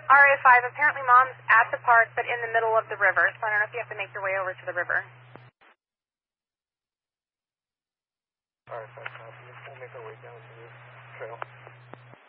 RA5, apparently Mom's at the park, but in the middle of the river, so I don't know if you have to make your way over to the river. RA5, copy. We'll make our way down to the trail.